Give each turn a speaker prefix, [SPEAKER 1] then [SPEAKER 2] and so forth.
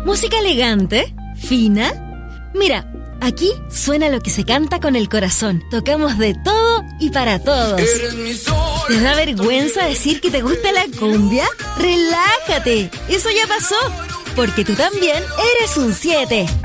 [SPEAKER 1] Música elegante, fina. Mira, aquí suena lo que se canta con el corazón. Tocamos de todo y para todos. ¿Te da vergüenza decir que te gusta la cumbia? ¡Relájate! Eso ya pasó, porque tú también eres un 7.